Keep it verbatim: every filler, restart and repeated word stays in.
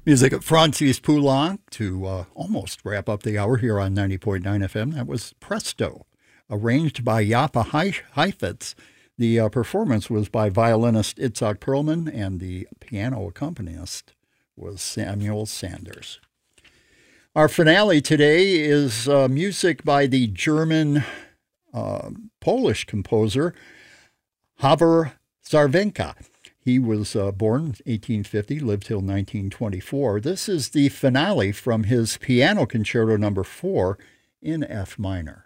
Music of Francis Poulenc to uh, almost wrap up the hour here on ninety point nine F M. That was Presto, arranged by Jappa Heifetz. The uh, performance was by violinist Itzhak Perlman, and the piano accompanist was Samuel Sanders. Our finale today is uh, music by the German uh, Polish composer Haver Zarwenka. He was uh, born eighteen fifty, lived till nineteen twenty-four. This is the finale from his Piano Concerto number four in F minor.